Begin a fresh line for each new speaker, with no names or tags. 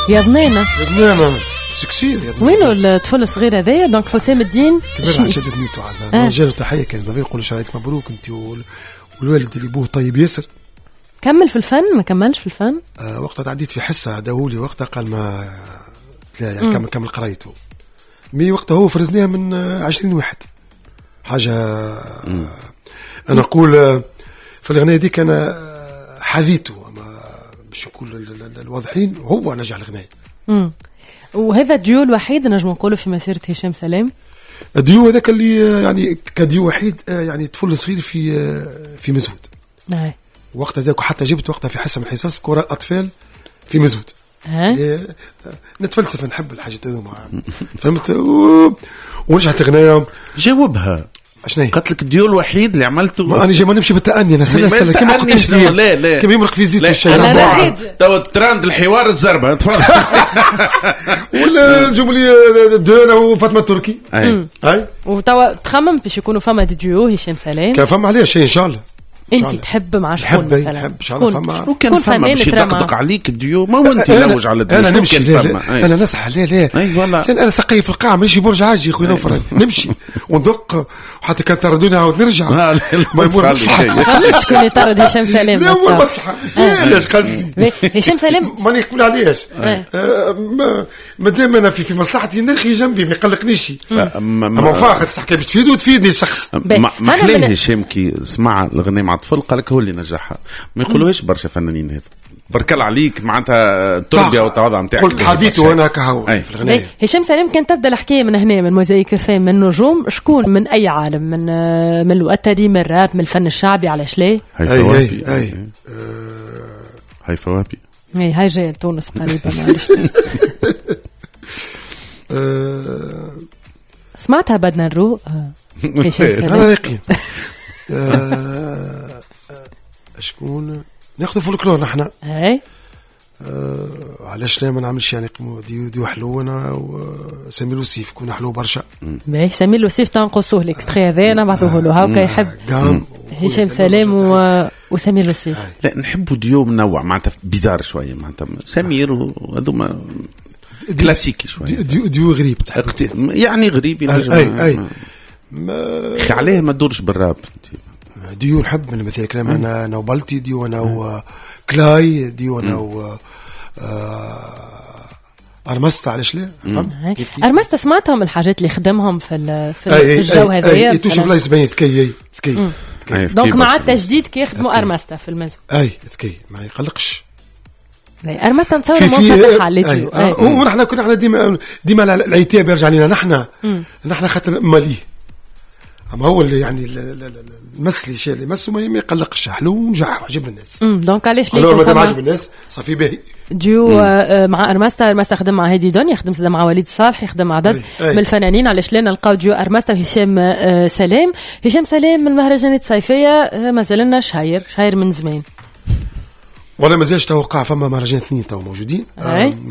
يا ضنينة
سكسير.
وينو الطفل الصغير هذايا؟ دونك حسام الدين
كبير عن جد بنيته عندنا رجال تحية كان بابا يقول شهادتك مبروك انت والوالد اللي بوه طيب ياسر.
كمل في الفن؟ ما كملش في الفن؟
وقتها تعديت في حصة داولي وقتها قال ما لا يعني كمل قرايته مي وقتها هو فرزناها من 20 واحد حاجة. أنا أقول في الغناية دي كان حذيته باش نقول الواضحين هو نجح الغناية.
وهذا الديو الوحيد نجم نقوله في مسيرة هشام سلام.
الديو هذاك اللي يعني كديو وحيد يعني طفل صغير في مزهود. وقتها ذاك حتى جبت وقتها في حصة من حصص كرة أطفال في مزهود. نتفلسف نحب الحاجات هذوما فهمت. ونجحت غناية.
جاوبها
اشني
قلت لك الديو الوحيد اللي عملته.
ما انا جاي ما نمشي بالتأني انا سلسله كما قلت
لا
كما يمرق في زيت الشاي.
تو تراند الحوار الزربه تفضل.
ولا نجيبوا لي دهنا وفاطمه التركي.
اي
وتوا تخمم باش يكونوا فما ديو هشام سلام.
كان فما عليه شيء ان شاء الله.
انت تحب مع شكون مثلا؟
نحب ان شاء الله فما.
وكان فما باش يدقدق عليك الديو ما وانت لوج على الديو.
انا نمشي انا نصح لا لان انا سقي في القاعه ماشي برج عاجي خويا نوفر نمشي وندق وحتى كان طردوني عاود نرجع ما يمر مصلحه.
علاش شكون يطرد هشام سلام؟
لا هو مصلحه علاش قصدي
هشام سلام
ماني نقول عليهاش مادام انا في مصلحتي نرخي جنبي ما يقلقنيش. اما فاخر تحكي باش تفيد وتفيدني الشخص.
ما حلاه هشام كي سمع الغناء مع طفل قال لك هو اللي نجحها. ما يقولوهاش برشا فنانين هذا بركل عليك معناتها التربيه والتواضع نتاعك.
قلت حديثه وانا كهو في الغناء.
هشام سلام كان تبدا الحكايه من هنا من موزايك فام من نجوم شكون من اي عالم من الوتري من الراب من الفن الشعبي علاش لا؟
هاي فوابي
هاي جايه تونس قريبا معلش. سمعتها بدنا نروق هشام سلام.
انا يقين شكون ناخذ فولكلور نحن. علاش لا ما نعملش يعني ديو حلو انا وسمير وسيف كنا حلو برشا.
باهي سمير وسيف تنقصوه الاكستري هذا نبعثوه له هاكا يحب هشام سلام وسمير وسيف.
لا نحبوا ديو منوع معناتها بيزار شويه معناتها سمير وهذوما كلاسيكي شويه.
ديو غريب
يعني غريب
اي
عليه ما تدورش بالراب.
ديو نحب من مثل كلام انا وبلتي ديو انا وكلاي ديو انا أرمستا علاش لا؟
أرمستا سمعتهم الحاجات اللي خدمهم في الجو هذايا.
يتوش بلايص بين ذكي.
دونك مع التجديد كي يخدموا أرمستا في المزو.
ذكي ما يقلقش.
أرمستا نتصور منفتح على اليوتيوب.
ونحن كنا ديما العتاب يرجع لنا نحن خاطر ماليه. أما هو اللي يعني المسلي شيء اللي مسه ما يقلقش حلو ونجح عجب الناس.
دونك علاش
ليه ما عجب الناس صافي باهي.
ديو مع أرمستا خدم مع هادي دنيا خدم مع وليد صالح يخدم مع عدد من الفنانين. علاش لا نلقاو ديو أرمستا وهشام سلام. هشام سلام من المهرجانات الصيفية ما زالنا شاير من زمان
ولا مازالش توقع فما مهرجان 2 تو موجودين.